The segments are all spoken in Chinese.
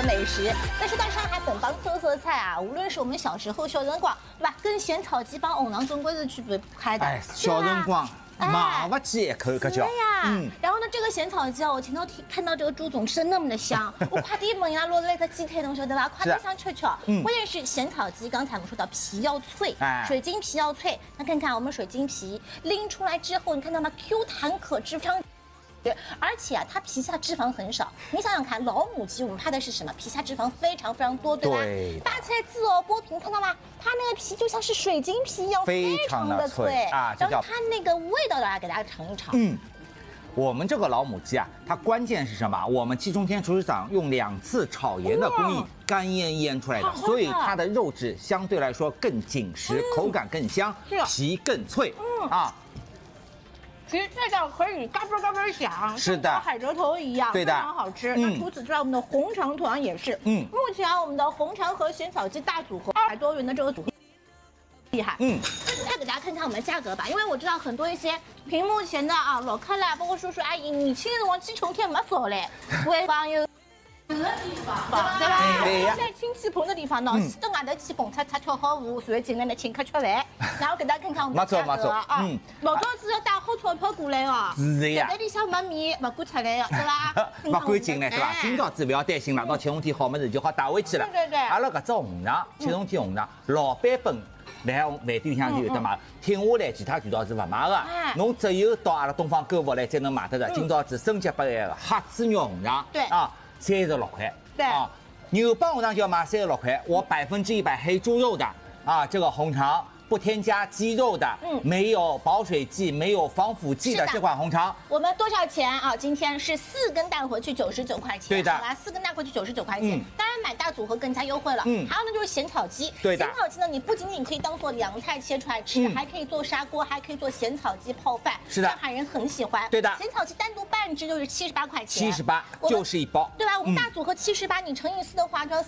的美食。但说到上海本帮特色菜啊，无论是我们小时候小辰光，对吧？跟咸炒鸡帮红肠总归是区别不开的。 哎，小辰光买不起一口，可叫。 对呀，然后呢，这个咸炒鸡啊，我前头看到这个朱总吃的那么的香，我快点问人家落了一个鸡腿，侬晓得吧？快点想吃吃。关键是咸炒鸡，刚才我们说到皮要脆，水晶皮要脆。那看看我们水晶皮拎出来之后，你看到吗 ？Q 弹可脂，非常。而且啊，它皮下脂肪很少。你想想看，老母鸡我们怕的是什么？皮下脂肪非常非常多，对吧？对。大菜自哦剥皮，看到吗？它那个皮就像是水晶皮一样，非常的脆啊。然后它那个味道，大家给大家尝一尝。 我们这个老母鸡啊，它关键是什么？我们季中天厨师长用2次炒盐的工艺干腌出来的，所以它的肉质相对来说更紧实，口感更香，皮更脆啊。 其实这道可以嘎嘣嘎嘣响， 是的， 像海蜇头一样， 对的， 非常好吃。那除此之外，我们的红肠同样也是。目前我们的红肠和咸炒鸡大组合200多元的这个组合。厉害，再给大家看看我们的价格吧，因为我知道很多一些屏幕前的啊老客啦，包括叔叔阿姨，年轻人往鸡穷天没少嘞，为朋友。的地方，对吧？现在亲戚朋友的地方呢，先到外头去蹦擦擦跳好舞，随后进来呢请客吃饭，然后给大家看看我们的价格啊。老早子要带好钞票过来哦， 是的呀。 这里向没米不赶出来的，对吧？ 不赶进来是吧？今朝子不要担心了，到7红天好么子就好带回去了。 对。 阿拉搿只红肠，7红天红肠，老版本来饭店里向就有得卖，停下来其他渠道是不卖的。侬只有到阿拉东方购物来才能买得着。今朝子升级版的黑猪肉红肠，对啊，36块。对啊，牛帮红肠就要卖36块，我100%黑猪肉的啊，这个红肠不添加鸡肉的，没有保水剂，没有防腐剂的这款红肠，我们多少钱啊？今天是4根带回去99块钱， 对的， 好吧，4根带回去99块钱，当然买大组合更加优惠了。还有呢就是咸炒鸡， 对的， 咸炒鸡呢，你不仅仅可以当做凉菜切出来吃，还可以做砂锅，还可以做咸炒鸡泡饭， 是的， 上海人很喜欢。对的，咸炒鸡单独半只就是78块钱 ，78就是一包， 对吧？我们大组合78，你乘以4的话，就要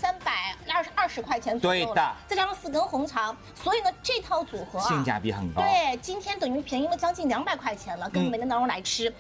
320块钱左右，对的，再加上4根红肠，所以呢这套组合性价比很高。 对，今天等于便宜了将近200块钱了，跟美的当中来吃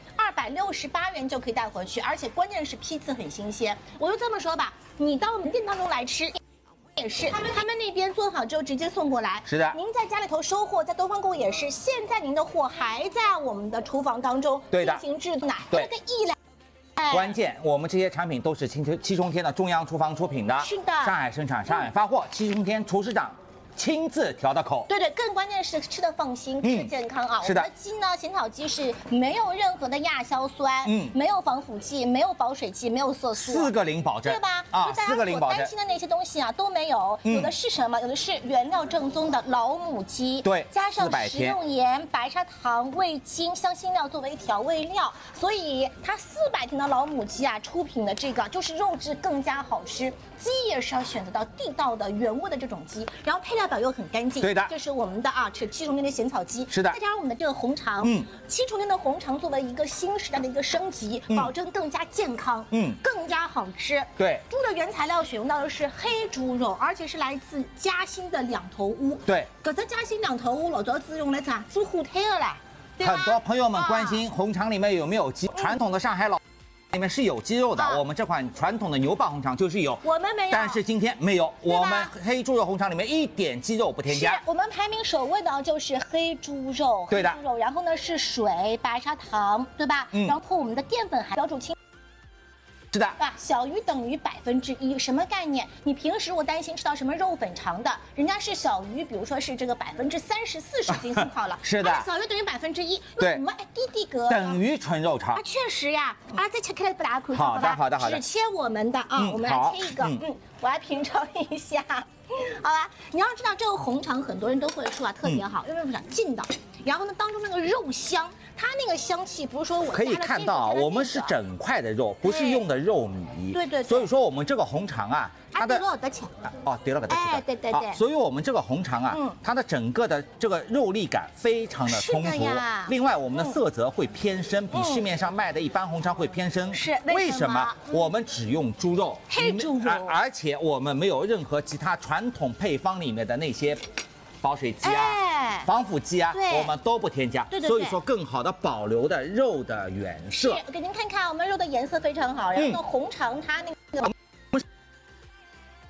，268元就可以带回去，而且关键是批次很新鲜。我就这么说吧，你到门店当中来吃。也是，他们那边做好之后直接送过来。 是的， 您在家里头收货，在东方购物也是。现在您的货还在我们的厨房当中进行制作， 对， 这个一来。 关键，我们这些产品都是七重天的中央厨房出品的， 是的， 上海生产，上海发货，七重天厨师长亲自调的口。 对，更关键是吃的放心，吃健康啊。 是的， 我们的鸡呢，咸炒鸡是没有任何的亚硝酸，没有防腐剂，没有保水剂，没有色素 ，4个零保证， 对吧？ 啊，4个零保证。 担心的那些东西啊都没有，有的是什么？有的是原料正宗的老母鸡， 对， 加上食用盐、白砂糖、味精、香辛料作为调味料，所以它400天的老母鸡啊出品的这个就是肉质更加好吃。鸡也是要选择到地道的原味的这种鸡，然后配料表又很干净。 对的， 这是我们的啊，是7重天的咸炒鸡。 是的， 再加上我们的这个红肠，7重天的红肠作为一个新时代的一个升级，保证更加健康，更加好吃。 对， 猪的原材料选用到的是黑猪肉，而且是来自嘉兴的2头乌。 对， 搿只嘉兴2头乌老早子用来咋做火腿的啦。 很多朋友们关心红肠里面有没有鸡，传统的上海老。里面是有鸡肉的，我们这款传统的牛蒡红肠就是有， 我们没有， 但是今天没有，我们黑猪肉红肠里面一点鸡肉不添加。 我们排名首位的就是黑猪肉， 对的， 黑猪肉，然后呢是水、白砂糖，对吧？然后我们的淀粉还标注清。 是的， 小于等于1%，什么概念？你平时我担心吃到什么肉粉肠的，人家是小于，比如说是这个30%、40%进行好了， 是的， 小于等于1%， 对， 我们滴个等于纯肉肠， 确实呀，再切开来给大家看， 好的， 只切我们的啊，我们来切一个，我来品尝一下，好吧？你要知道这个红肠很多人都会说啊，特别好，因为想劲道，然后呢当中那个肉香。它那个香气不是说我可以看到啊，我们是整块的肉，不是用的肉糜。 对， 所以说我们这个红肠啊，它的对了， 对， 所以我们这个红肠啊，它的整个的这个肉粒感非常的充足。另外，我们的色泽会偏深，比市面上卖的一般红肠会偏深。 是为什么？我们只用猪肉， 黑猪肉， 而且我们没有任何其他传统配方里面的那些。保水剂啊，防腐剂啊，我们都不添加，所以说更好的保留的肉的原色。 我给您看看，我们肉的颜色非常好，然后呢，红肠它那个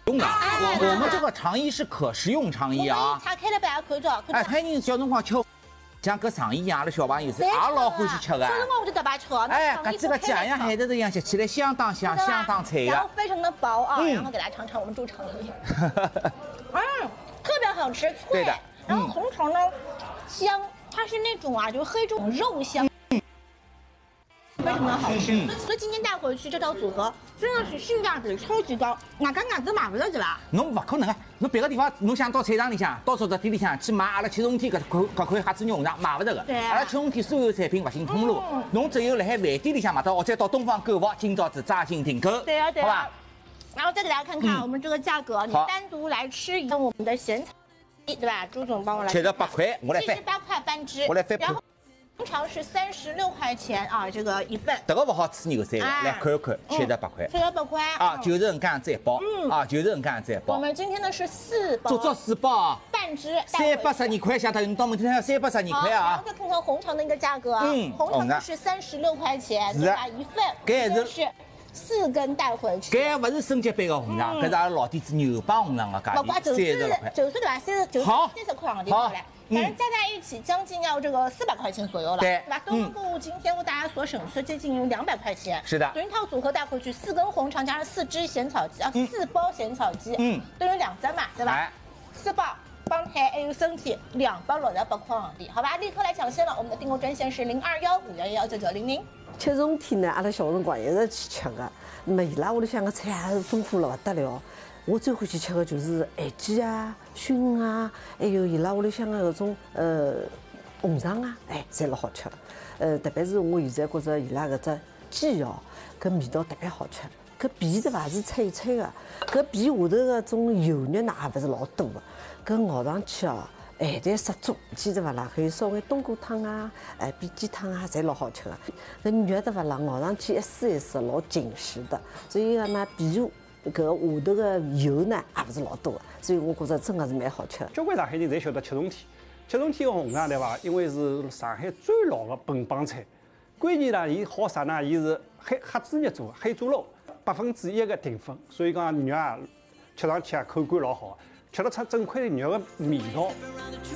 用的。我们这个肠衣是可食用肠衣啊。 拆开了把它看着。 哎，海人小辰光吃，像搿肠衣一样的小朋友是也老欢喜吃的。 小辰光我就特别吃。 哎，搿这个酱像海头头一样，吃起来相当香，相当脆然后非常的薄啊，然后给大家尝尝我们猪肠衣。特别好吃，脆。然后红肠呢，香，它是那种啊，就是黑猪肉香。非常的好吃，所以今天带回去这套组合真的是性价比超级高，外加外头买不到对吧？ 侬不可能啊！侬别个地方，侬想到菜场里向，到早餐店里向去买阿拉7重天搿款虾子肉红肠买不着的。阿拉7重天所有产品不行通路，侬只有辣海饭店里向买到，或者到东方购物，今朝子抓紧订购。 对啊， 好吧？ 然后再给大家看看我们这个价格，你单独来吃一个我们的咸草鸡，对吧？朱总帮我来。 78块，我来翻。 78块半只， 我来翻。 然后通常是36块钱啊，这个一份。 这个不好吃牛三来看一看，78块。 78块啊，90人这样子一包。啊，90人这样子一包。 我们今天呢是4包。 足足4包。 半只。 312块，相当于你到门店还要312块啊。 然后再看看红肠的一个价格，红肠是36块钱，对吧？一份。 搿是4根带回去。 搿不是升级版的红肠，搿是阿拉老底子牛帮红肠的价钿，36块。 90对吧？30块的地方来。反正加在一起将近要这个400块钱左右了，对吧？东方购物今天为大家所省去接近有200块钱， 是的。 等于套组合带回去4根红肠加上4只咸草鸡啊，4包咸草鸡，等于2只嘛，对吧？4包帮菜还有身体2包68块港币，好吧？立刻来抢先了，我们的订购专线是0215119900。 7重天呢，阿拉小辰光一直去吃的，那么伊拉屋里向个菜也是丰富了不得了。我最欢喜吃的就是咸鸡啊、熏啊，还有伊拉屋里向的搿种红肠啊，哎，侪老好吃的。特别是我现在觉着伊拉搿只鸡哦，搿味道特别好吃。搿皮对伐是脆脆的，搿皮下头搿种油肉呢也勿是老多的，搿咬上去哦，咸淡适中，记得勿啦？还有稍微冬瓜汤啊、荸鸡汤啊，侪老好吃的。搿肉对勿啦？咬上去一丝一丝老紧实的，所以讲呢，皮下搿下头个油呢也勿是老多的，所以我觉着真的是蛮好吃的。 交关上海人侪晓得7重天，7重天个红肠对伐？因为是上海最老的本帮菜，关键呢，伊好啥呢？伊是黑猪肉做，黑猪肉1%的淀粉，所以讲肉啊吃上去啊口感老好，吃得出整块肉的味道。